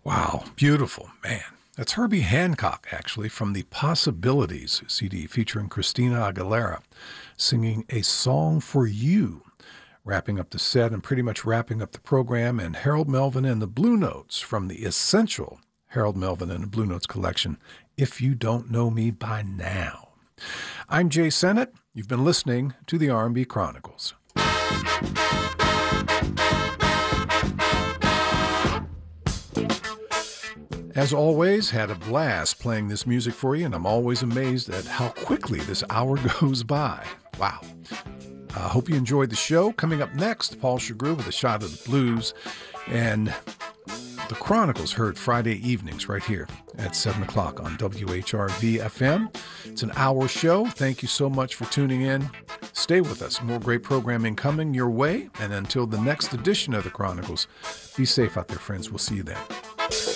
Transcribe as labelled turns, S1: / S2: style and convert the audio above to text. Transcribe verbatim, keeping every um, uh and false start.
S1: Wow, beautiful, man. That's Herbie Hancock, actually, from the Possibilities C D featuring Christina Aguilera singing A Song for You, wrapping up the set and pretty much wrapping up the program, and Harold Melvin and the Blue Notes from the essential Harold Melvin and the Blue Notes collection, If You Don't Know Me By Now. I'm Jay Sennett. You've been listening to the R and B Chronicles. As always, had a blast playing this music for you, and I'm always amazed at how quickly this hour goes by. Wow. I uh, hope you enjoyed the show. Coming up next, Paul Chagru with a shot of the blues, and the Chronicles heard Friday evenings right here at seven o'clock on W H R V F M. It's an hour show. Thank you so much for tuning in. Stay with us. More great programming coming your way. And until the next edition of the Chronicles, be safe out there, friends. We'll see you then.